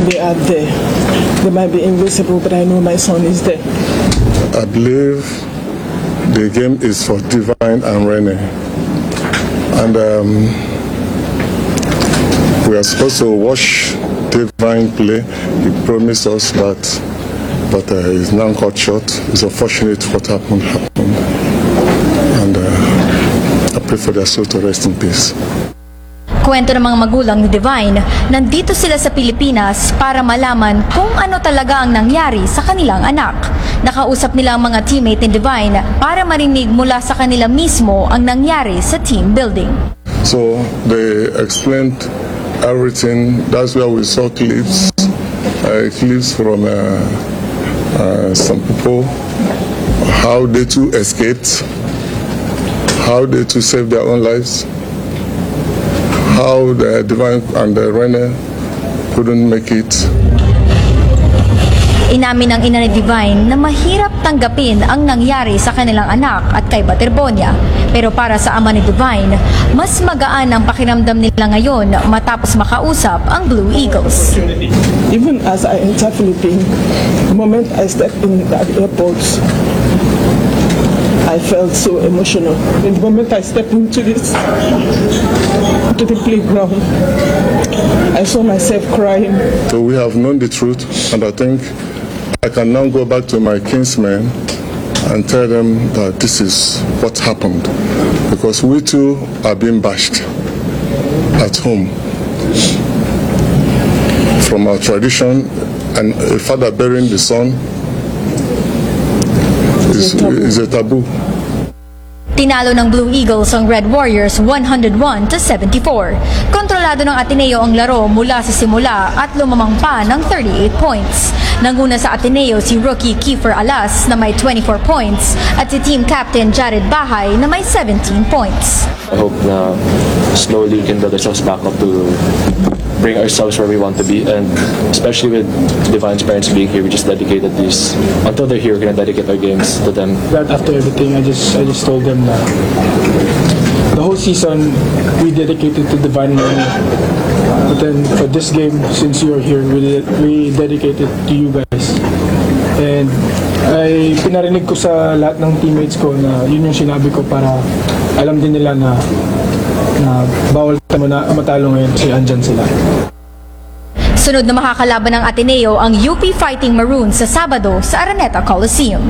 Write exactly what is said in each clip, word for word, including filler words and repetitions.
they are there. They might be invisible, but I know my son is there. I believe the game is for Divine and Rene. And um, we are supposed to watch Divine play. He promised us that, but uh, he's now cut short. It's unfortunate what happened happened. And uh, I pray for their soul to rest in peace. Kwento ng mga magulang ni Divine, nandito sila sa Pilipinas para malaman kung ano talaga ang nangyari sa kanilang anak. Nakausap nila ang mga teammate ni Divine para marinig mula sa kanila mismo ang nangyari sa team building. So they explained everything. That's where we saw clips, uh, clips from uh, uh, some people, how they too escaped, how they too saved their own lives, how the Divine and the Rene couldn't make it. Inamin ng ina ni Divine na mahirap tanggapin ang nangyari sa kanilang anak at kay Baterbonia. Pero para sa ama ni Divine, mas magaan ang pakiramdam nila ngayon matapos makausap ang Blue Eagles. Even as I enter Philippines, the moment I step in the airport, I felt so emotional. In the moment I stepped into this, into the playground, I saw myself crying. So we have known the truth, and I think I can now go back to my kinsmen and tell them that this is what happened, because we too are being bashed at home. From our tradition, and a father burying the son is, is a taboo. Tinalo ng Blue Eagles ang Red Warriors one hundred one to seventy-four. Kontrolado ng Ateneo ang laro mula sa simula at lumamang pa ng thirty-eight points. Nanguna sa Ateneo si rookie Kiefer Alas na may twenty-four points at si team captain Jared Bahay na may seventeen points. I hope na slowly we can build ourselves back up to bring ourselves where we want to be, and especially with Divine's parents being here, we just dedicated these. Until they're here, we're gonna dedicate our games to them. Right after everything, I just I just told them that the whole season we dedicated to Divine Money. But then for this game, since you're here, we we dedicated to you guys. And ay pinarinig ko sa lahat ng teammates ko na yun yung sinabi ko para alam din nila na na bawal mo na matalo ngayon kasi andyan sila. Sunod na makakalaban ng Ateneo ang U P Fighting Maroons sa Sabado sa Araneta Coliseum.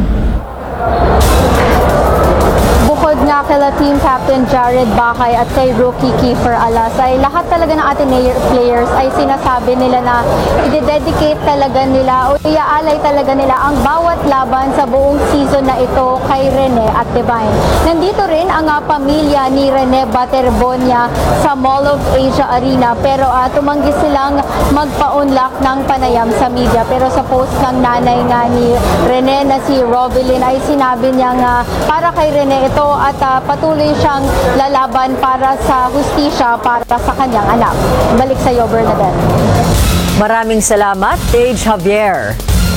Bukod nga kila team captain Jared Bahay at kay rookie Kiefer Alas ay lahat talaga ng Ateneo players ay sinasabi nila na i-dedicate talaga nila o iaalay talaga nila ang bawat laban sa buong season na ito kay Rene at Divine. Nandito rin ang uh, pamilya ni Rene Baterbonia sa Mall of Asia Arena, pero uh, tumanggi silang magpa-unlock ng panayam sa media. Pero sa post ng nanay nga ni Rene na si Robilyn ay sinabi niya nga para kay Rene ito at uh, patuloy siyang lalaban para sa hustisya para sa kanyang anak. Balik sa iyo, Bernadette. Maraming salamat, Paige Javier.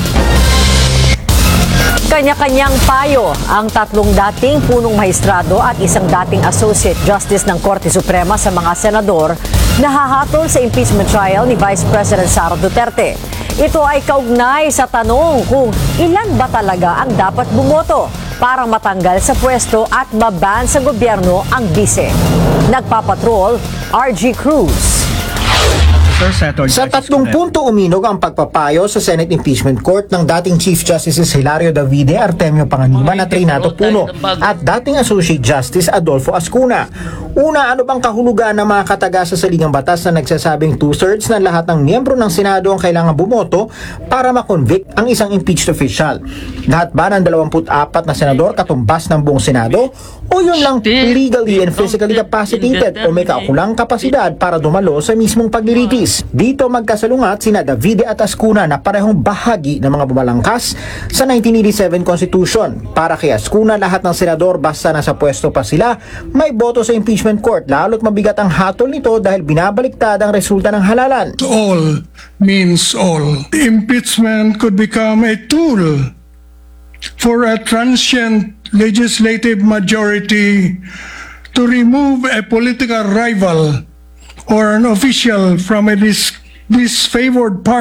Kanya-kanyang payo ang tatlong dating punong maestrado at isang dating Associate Justice ng Korte Suprema sa mga senador na hahatol sa impeachment trial ni Vice President Sara Duterte. Ito ay kaugnay sa tanong kung ilan ba talaga ang dapat bumoto para matanggal sa pwesto at maban sa gobyerno ang bise. Nagpapatrol, R G Cruz. Sa tatlong punto uminog ang pagpapayo sa Senate Impeachment Court ng dating Chief Justices Hilario Davide, Artemio Panganiban at Renato Puno at dating Associate Justice Adolfo Ascuna. Una, ano bang kahulugan ng mga katagasa sa ligang batas na nagsasabing two-thirds ng lahat ng miyembro ng Senado ang kailangan bumoto para makonvict ang isang impeached official? Lahat ba ng dalawampu't apat na senador katumbas ng buong Senado? O yun lang legally and physically capacitated o may kakulang kapasidad para dumalo sa mismong paglilitis? Dito magkasalungat sina Davide at Ascuna na parehong bahagi ng mga bumalangkas sa nineteen eighty-seven Constitution. Para kay Ascuna, lahat ng senador basta nasa pwesto pa sila may boto sa impeachment court, lalo't mabigat ang hatol nito dahil binabaliktad ang resulta ng halalan. All means all. Impeachment could become a tool for a transient legislative majority to remove a political rival or an official from a dis disfavored party.